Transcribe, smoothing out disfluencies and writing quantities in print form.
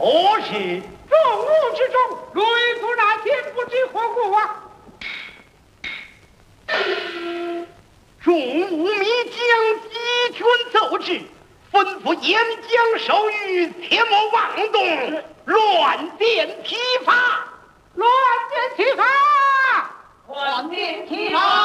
何事？ 众武之中，雷祖那天不知何故啊？ 众武密将集军奏旨，吩咐沿江守御，切莫妄动，乱箭齐发。 乱箭齐发！ 乱箭齐发！